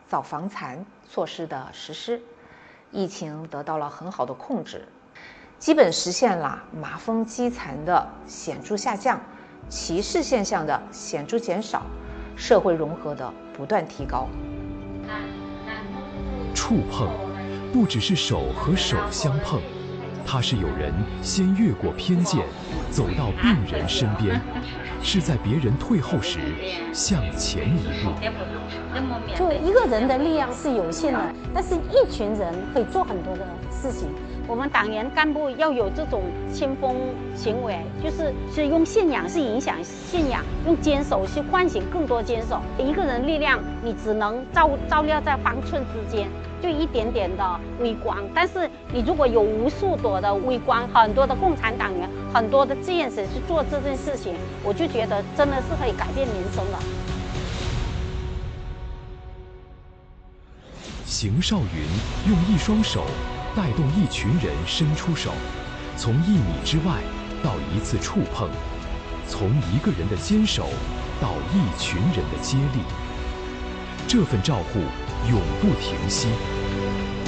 造房残措施的实施，疫情得到了很好的控制，基本实现了麻风积残的显著下降，歧视现象的显著减少，社会融合的不断提高。 触碰不只是手和手相碰，它是有人先越过偏见，走到病人身边，是在别人退后时向前一步。 就一个人的力量是有限的，但是一群人可以做很多的事情。我们党员干部要有这种先锋行为，就是用信仰是影响信仰，用坚守去唤醒更多坚守。一个人力量，你只能照料在方寸之间，就一点点的微光。但是你如果有无数朵的微光，很多的共产党员，很多的志愿者去做这件事情，我就觉得真的是可以改变民生的。 邢少云用一双手带动一群人伸出手，从1米之外到一次触碰，从一个人的坚守到一群人的接力，这份照护永不停息。